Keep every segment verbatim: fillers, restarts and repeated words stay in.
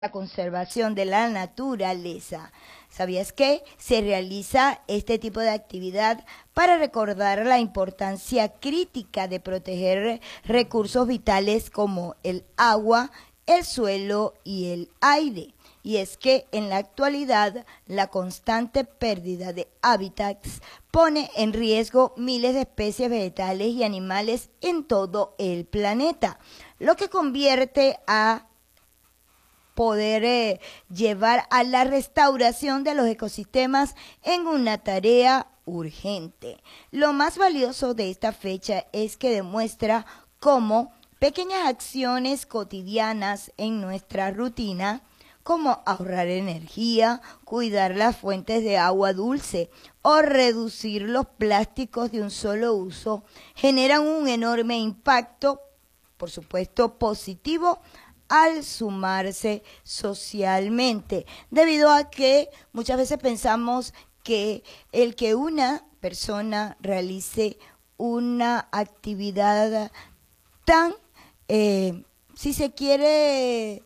la conservación de la naturaleza. ¿Sabías que se realiza este tipo de actividad para recordar la importancia crítica de proteger recursos vitales como el agua, el suelo y el aire? Y es que en la actualidad la constante pérdida de hábitats pone en riesgo miles de especies vegetales y animales en todo el planeta, lo que convierte a poder eh, llevar a la restauración de los ecosistemas en una tarea urgente. Lo más valioso de esta fecha es que demuestra cómo pequeñas acciones cotidianas en nuestra rutina, como ahorrar energía, cuidar las fuentes de agua dulce o reducir los plásticos de un solo uso, generan un enorme impacto, por supuesto positivo, al sumarse socialmente, debido a que muchas veces pensamos que el que una persona realice una actividad tan, eh, si se quiere,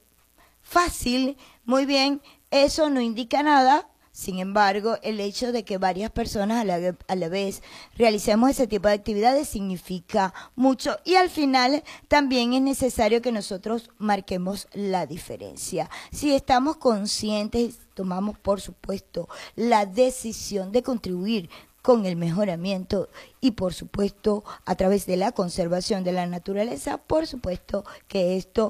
fácil, muy bien, eso no indica nada. Sin embargo, el hecho de que varias personas a la, a la vez realicemos ese tipo de actividades significa mucho, y al final también es necesario que nosotros marquemos la diferencia. Si estamos conscientes, tomamos por supuesto la decisión de contribuir con el mejoramiento y por supuesto a través de la conservación de la naturaleza, por supuesto que esto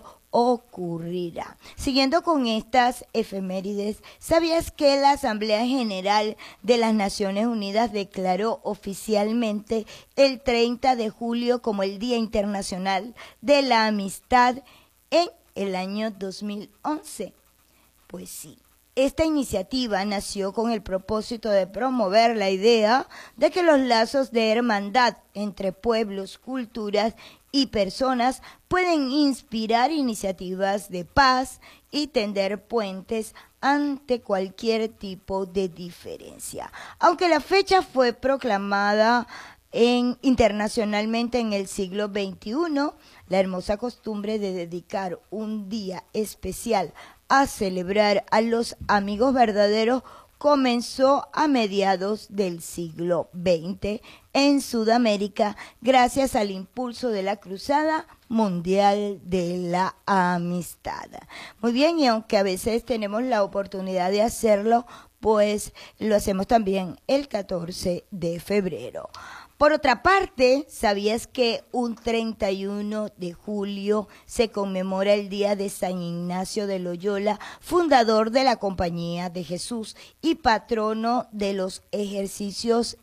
ocurrirá. Siguiendo con estas efemérides, ¿sabías que la Asamblea General de las Naciones Unidas declaró oficialmente el treinta de julio como el Día Internacional de la Amistad en el año dos mil once? Pues sí. Esta iniciativa nació con el propósito de promover la idea de que los lazos de hermandad entre pueblos, culturas y personas pueden inspirar iniciativas de paz y tender puentes ante cualquier tipo de diferencia. Aunque la fecha fue proclamada en, internacionalmente en el siglo veintiuno, la hermosa costumbre de dedicar un día especial a celebrar a los amigos verdaderos comenzó a mediados del siglo veinte en Sudamérica gracias al impulso de la Cruzada Mundial de la Amistad. Muy bien, y aunque a veces tenemos la oportunidad de hacerlo, pues lo hacemos también el catorce de febrero. Por otra parte, ¿sabías que un treinta y uno de julio se conmemora el Día de San Ignacio de Loyola, fundador de la Compañía de Jesús y patrono de los ejercicios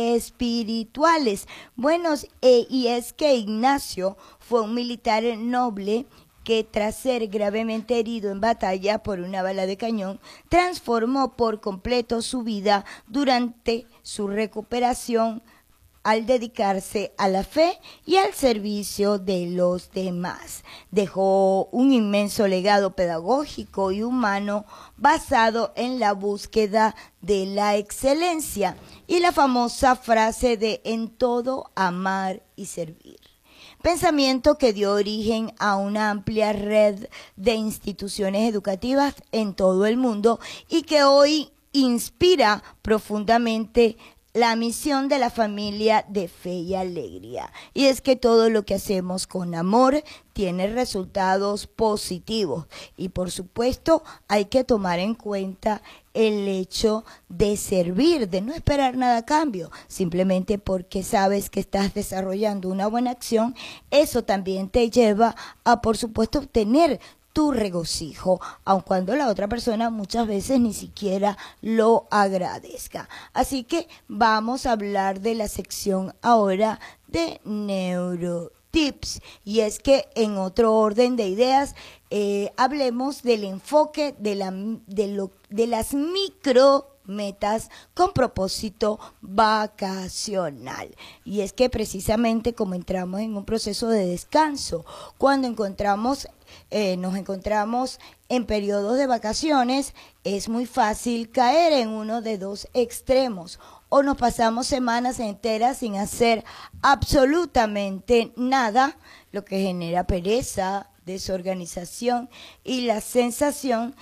espirituales? Bueno, eh, y es que Ignacio fue un militar noble que tras ser gravemente herido en batalla por una bala de cañón, transformó por completo su vida durante su recuperación al dedicarse a la fe y al servicio de los demás. Dejó un inmenso legado pedagógico y humano basado en la búsqueda de la excelencia y la famosa frase de en todo amar y servir. Pensamiento que dio origen a una amplia red de instituciones educativas en todo el mundo y que hoy inspira profundamente la misión de la familia de Fe y Alegría. Y es que todo lo que hacemos con amor tiene resultados positivos. Y por supuesto hay que tomar en cuenta el hecho de servir, de no esperar nada a cambio. Simplemente porque sabes que estás desarrollando una buena acción, eso también te lleva a, por supuesto, obtener tu regocijo, aun cuando la otra persona muchas veces ni siquiera lo agradezca. Así que vamos a hablar de la sección ahora de neurotips, y es que en otro orden de ideas eh, hablemos del enfoque de, la, de, lo, de las micro metas con propósito vacacional. Y es que precisamente como entramos en un proceso de descanso, cuando encontramos eh, nos encontramos en periodos de vacaciones, es muy fácil caer en uno de dos extremos: o nos pasamos semanas enteras sin hacer absolutamente nada, lo que genera pereza, desorganización y la sensación